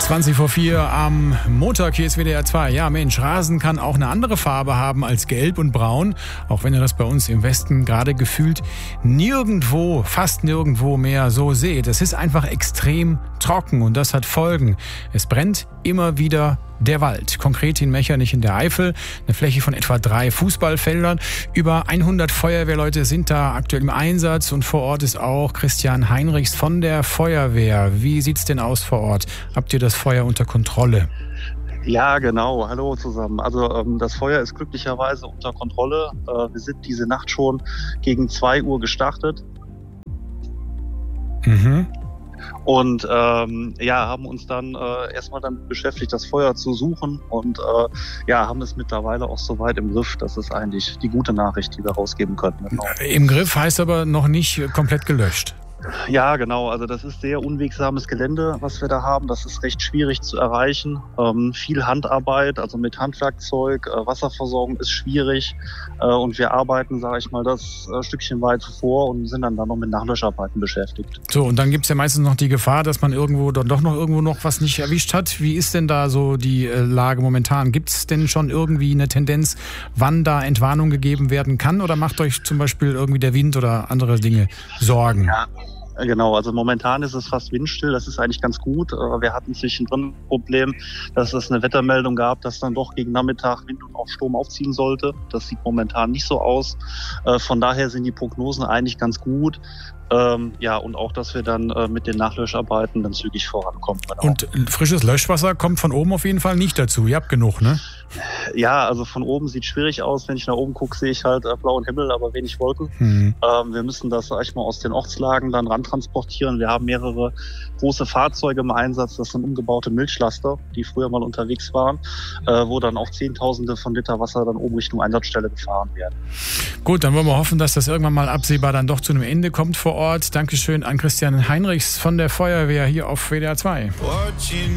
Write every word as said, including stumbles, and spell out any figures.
zwanzig vor vier am Montag, hier ist W D R zwei. Ja Mensch, Rasen kann auch eine andere Farbe haben als gelb und braun, auch wenn ihr das bei uns im Westen gerade gefühlt nirgendwo, fast nirgendwo mehr so seht. Es ist einfach extrem trocken und das hat Folgen. Es brennt immer wieder der Wald, konkret in Mechernich in der Eifel, eine Fläche von etwa drei Fußballfeldern. Über hundert Feuerwehrleute sind da aktuell im Einsatz und vor Ort ist auch Christian Heinrichs von der Feuerwehr. Wie sieht's denn aus vor Ort? Habt ihr das Feuer unter Kontrolle? Ja, genau. Hallo zusammen. Also ähm, das Feuer ist glücklicherweise unter Kontrolle. Äh, wir sind diese Nacht schon gegen zwei Uhr gestartet. Mhm. Und ähm, ja, haben uns dann äh, erstmal damit beschäftigt, das Feuer zu suchen und äh, ja, haben es mittlerweile auch so weit im Griff. Das ist eigentlich die gute Nachricht, die wir rausgeben können. Genau. Im Griff heißt aber noch nicht komplett gelöscht. Ja, genau. Also das ist sehr unwegsames Gelände, was wir da haben. Das ist recht schwierig zu erreichen. Ähm, viel Handarbeit, also mit Handwerkzeug. Äh, Wasserversorgung ist schwierig. Äh, und wir arbeiten, sage ich mal, das äh, Stückchen weit vor und sind dann da noch mit Nachlöscharbeiten beschäftigt. So, und dann gibt's ja meistens noch die Gefahr, dass man irgendwo dann doch noch irgendwo noch was nicht erwischt hat. Wie ist denn da so die äh, Lage momentan? Gibt's denn schon irgendwie eine Tendenz, wann da Entwarnung gegeben werden kann? Oder macht euch zum Beispiel irgendwie der Wind oder andere Dinge Sorgen? Ja. Genau, also momentan ist es fast windstill, das ist eigentlich ganz gut. Wir hatten zwischendrin ein Problem, dass es eine Wettermeldung gab, dass dann doch gegen Nachmittag Wind und auch Sturm aufziehen sollte. Das sieht momentan nicht so aus. Von daher sind die Prognosen eigentlich ganz gut. Ähm, ja, und auch, dass wir dann äh, mit den Nachlöscharbeiten dann zügig vorankommen. Genau. Und frisches Löschwasser kommt von oben auf jeden Fall nicht dazu. Ihr habt genug, ne? Ja, also von oben sieht schwierig aus. Wenn ich nach oben gucke, sehe ich halt äh, blauen Himmel, aber wenig Wolken. Mhm. Ähm, wir müssen das, sag ich mal, aus den Ortslagen dann rantransportieren. Wir haben mehrere große Fahrzeuge im Einsatz. Das sind umgebaute Milchlaster, die früher mal unterwegs waren, äh, wo dann auch Zehntausende von Liter Wasser dann oben Richtung Einsatzstelle gefahren werden. Gut, dann wollen wir hoffen, dass das irgendwann mal absehbar dann doch zu einem Ende kommt vor Ort. Dankeschön an Christian Heinrichs von der Feuerwehr hier auf W D R zwei.